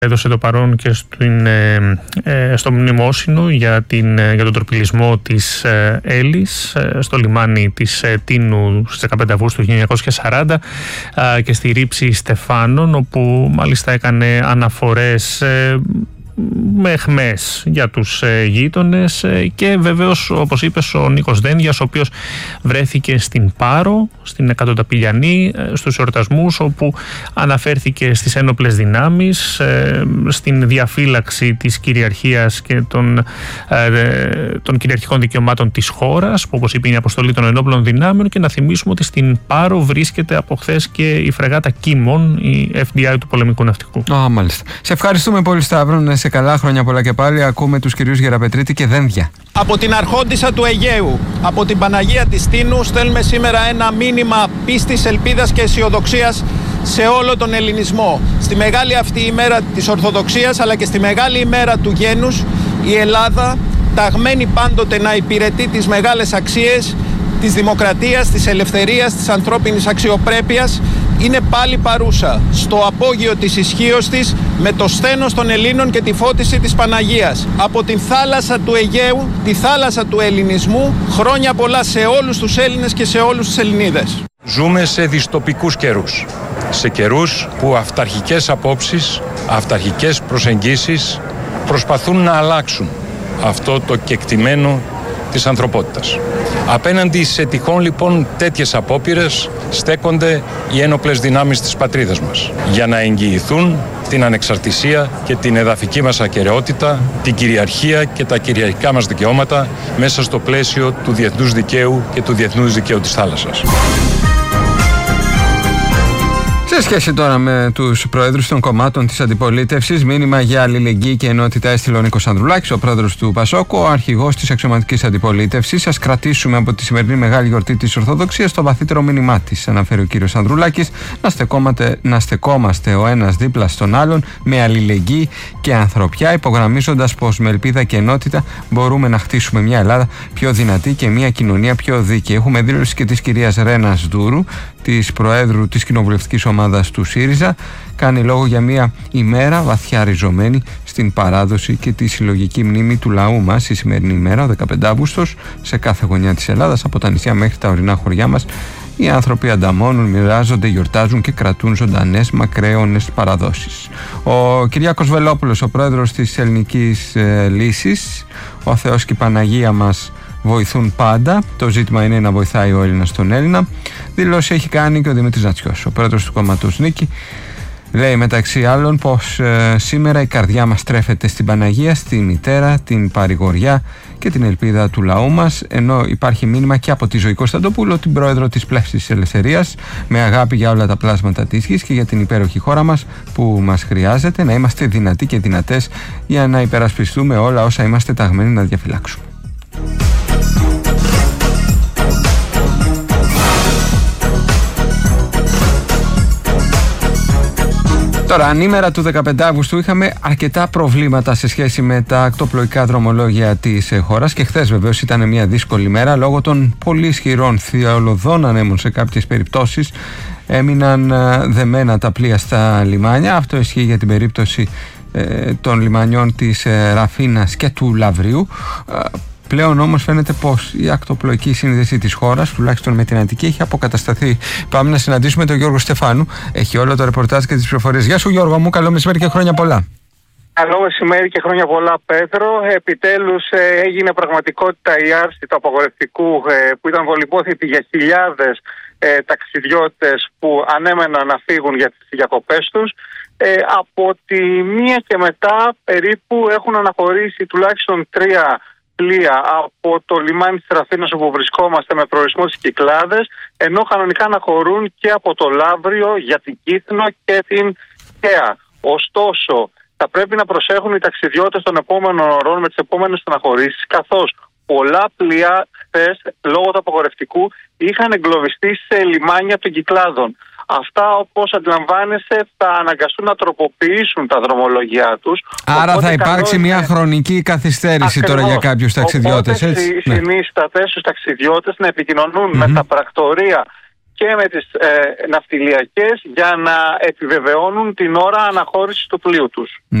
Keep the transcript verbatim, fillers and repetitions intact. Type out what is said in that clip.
Έδωσε το παρόν και στην, ε, ε, στο μνημόσυνο για, την, ε, για τον τροπιλισμό της ε, Έλλης ε, στο λιμάνι της ε, Τίνου στις δεκαπέντε Αυγούστου χίλια εννιακόσια σαράντα ε, και στη ρήψη Στεφάνων, όπου μάλιστα έκανε αναφορές ε, με αιχμές για τους ε, γείτονες ε, και βεβαίως, όπως είπες, ο Νίκος Δένδιας, ο οποίος βρέθηκε στην Πάρο, στην Εκατοταπηλιανή, ε, στους εορτασμούς, όπου αναφέρθηκε στις ένοπλες δυνάμεις, ε, στην διαφύλαξη της κυριαρχίας και των, ε, των κυριαρχικών δικαιωμάτων της χώρας, που όπως είπε είναι η αποστολή των ενόπλων δυνάμεων, και να θυμίσουμε ότι στην Πάρο βρίσκεται από χθες και η φρεγάτα Κίμων, η εφ ντι άι του πολεμικού ναυτικού. Α, μάλιστα. Σε ευχαριστούμε πολύ, Σταύρο. Σε καλά, χρόνια πολλά και πάλι. Ακούμε τους κυρίους Γεραπετρίτη και Δένδια. Από την Αρχόντισσα του Αιγαίου, από την Παναγία της Τίνου, στέλνουμε σήμερα ένα μήνυμα πίστης, ελπίδας και αισιοδοξίας σε όλο τον ελληνισμό. Στη μεγάλη αυτή ημέρα της Ορθοδοξίας, αλλά και στη μεγάλη ημέρα του γένους, η Ελλάδα, ταγμένη πάντοτε να υπηρετεί τις μεγάλες αξίες της δημοκρατίας, της ελευθερίας, της ανθρώπινης αξιοπρέπειας, είναι πάλι παρούσα στο απόγειο της ισχύως της, με το σθένος των Ελλήνων και τη φώτιση της Παναγίας. Από την θάλασσα του Αιγαίου, τη θάλασσα του ελληνισμού, χρόνια πολλά σε όλους τους Έλληνες και σε όλους τους Ελληνίδες. Ζούμε σε δυστοπικούς καιρούς. Σε καιρούς που αυταρχικές απόψεις, αυταρχικές προσεγγίσεις προσπαθούν να αλλάξουν αυτό το κεκτημένο της ανθρωπότητας. Απέναντι σε τυχόν λοιπόν τέτοιες απόπειρες στέκονται οι ένοπλες δυνάμεις της πατρίδας μας για να εγγυηθούν την ανεξαρτησία και την εδαφική μας ακεραιότητα, την κυριαρχία και τα κυριαρχικά μας δικαιώματα μέσα στο πλαίσιο του διεθνούς δικαίου και του διεθνούς δικαίου της θάλασσας. Σε σχέση τώρα με τους προέδρους των κομμάτων της αντιπολίτευσης, μήνυμα για αλληλεγγύη και ενότητα έστειλε ο Νίκος Ανδρουλάκης, ο πρόεδρος του Πασόκ, ο αρχηγός της αξιωματικής αντιπολίτευσης. Ας κρατήσουμε από τη σημερινή μεγάλη γιορτή της Ορθοδοξίας το βαθύτερο μήνυμά της, αναφέρει ο κύριος Ανδρουλάκης, να, να στεκόμαστε ο ένας δίπλα στον άλλον με αλληλεγγύη και ανθρωπιά, υπογραμμίζοντας πως με ελπίδα και ενότητα μπορούμε να χτίσουμε μια Ελλάδα πιο δυνατή και μια κοινωνία πιο δίκαιη. Έχουμε δήλωση και της κυρίας Ρένας Δούρου, της Προέδρου της Κοινοβουλευτικής Ομάδας του ΣΥΡΙΖΑ. Κάνει λόγο για μια ημέρα βαθιά ριζωμένη στην παράδοση και τη συλλογική μνήμη του λαού μας. Η σημερινή ημέρα, ο δεκαπέντε Αυγούστος, σε κάθε γωνιά της Ελλάδας, από τα νησιά μέχρι τα ορεινά χωριά μας, οι άνθρωποι ανταμώνουν, μοιράζονται, γιορτάζουν και κρατούν ζωντανές μακραίωνες παραδόσεις. Ο Κυριάκος Βελόπουλος, ο πρόεδρος της Ελληνικής ε, Λύσης, ο Θεός και η Παναγία μας βοηθούν πάντα. Το ζήτημα είναι να βοηθάει ο Έλληνας τον Έλληνα. Δηλώσει έχει κάνει και ο Δημήτρης Νατσιός, ο πρόεδρος του κόμματος Νίκη. Λέει μεταξύ άλλων πως ε, σήμερα η καρδιά μας τρέφεται στην Παναγία, στη Μητέρα, την παρηγοριά και την ελπίδα του λαού μας, ενώ υπάρχει μήνυμα και από τη Ζωή Κωνσταντοπούλου, την πρόεδρο της Πλεύσης της Ελευθερίας, με αγάπη για όλα τα πλάσματα της γης και για την υπέροχη χώρα μας που μας χρειάζεται, να είμαστε δυνατοί και δυνατές για να υπερασπιστούμε όλα όσα είμαστε ταγμένοι να διαφυλάξουμε. Τώρα, ανήμερα του δεκαπέντε Αυγούστου είχαμε αρκετά προβλήματα σε σχέση με τα ακτοπλοϊκά δρομολόγια της χώρας και χθες βεβαίως ήταν μια δύσκολη μέρα λόγω των πολύ ισχυρών θειολωδών ανέμων. Σε κάποιες περιπτώσεις έμειναν δεμένα τα πλοία στα λιμάνια. Αυτό ισχύει για την περίπτωση ε, των λιμανιών της ε, Ραφίνας και του Λαυριού. Πλέον όμως φαίνεται πως η ακτοπλοϊκή σύνδεση της χώρας, τουλάχιστον με την Αττική, έχει αποκατασταθεί. Πάμε να συναντήσουμε τον Γιώργο Στεφάνου. Έχει όλο το ρεπορτάζ και τις πληροφορίες. Γεια σου Γιώργο μου, καλό μεσημέρι και χρόνια πολλά. Καλό μεσημέρι και χρόνια πολλά, Πέτρο. Επιτέλους ε, έγινε πραγματικότητα η άρση του απαγορευτικού ε, που ήταν βολιπόθητη για χιλιάδες ε, ταξιδιώτες που ανέμεναν να φύγουν για τις διακοπές τους. Ε, από τη μία και μετά περίπου έχουν αναχωρήσει τουλάχιστον τρία πλοία από το λιμάνι της Αθήνας όπου βρισκόμαστε με προορισμό στις Κυκλάδες, ενώ κανονικά αναχωρούν και από το Λαύριο για την Κύθνο και την Καία. Ωστόσο, θα πρέπει να προσέχουν οι ταξιδιώτες των επόμενων ωρών με τις επόμενες αναχωρήσεις, καθώς πολλά πλοία χθες λόγω του απαγορευτικού είχαν εγκλωβιστεί σε λιμάνια των Κυκλάδων. Αυτά, όπως αντιλαμβάνεσαι, θα αναγκαστούν να τροποποιήσουν τα δρομολογιά τους. Άρα θα υπάρξει είναι... μια χρονική καθυστέρηση ακριβώς τώρα για κάποιους ταξιδιώτες. Οπότε συνίσταται στους ταξιδιώτες να επικοινωνούν mm-hmm. με τα πρακτορεία και με τις ε, ναυτιλιακές για να επιβεβαιώνουν την ώρα αναχώρησης του πλοίου τους.